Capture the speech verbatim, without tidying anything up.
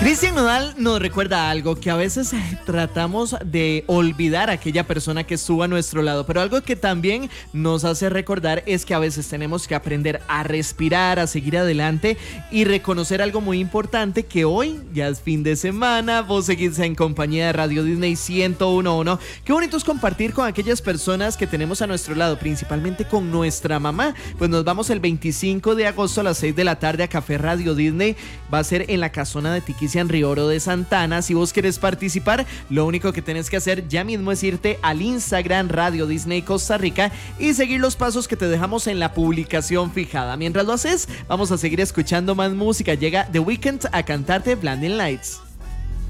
Cristian Nodal nos recuerda algo, que a veces eh, tratamos de olvidar a aquella persona que estuvo a nuestro lado, pero algo que también nos hace recordar es que a veces tenemos que aprender a respirar, a seguir adelante y reconocer algo muy importante, que hoy ya es fin de semana, vos seguís en compañía de Radio Disney ciento uno punto uno. Qué bonito es compartir con aquellas personas que tenemos a nuestro lado, principalmente con nuestra mamá. Pues nos vamos el veinticinco de agosto a las seis de la tarde a Café Radio Disney. Va a ser en la casona de Tiquicia en Río Oro de Santana. Si vos querés participar, lo único que tenés que hacer ya mismo es irte al Instagram Radio Disney Costa Rica y seguir los pasos que te dejamos en la publicación fijada. Mientras lo haces, vamos a seguir escuchando más música. Llega The Weeknd a cantarte Blinding Lights.